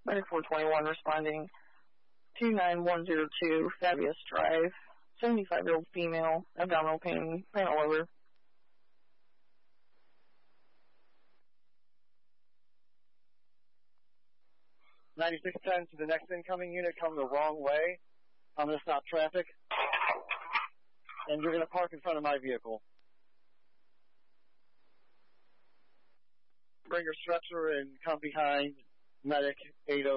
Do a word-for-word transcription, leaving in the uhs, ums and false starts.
Medic four twenty-one responding two nine one zero two, Fabius Drive, seventy-five-year-old female, abdominal pain, pain all over. ninety-six ten to the next incoming unit, coming the wrong way. I'm going to stop traffic, and you're going to park in front of my vehicle. Bring your stretcher and come behind medic eight oh.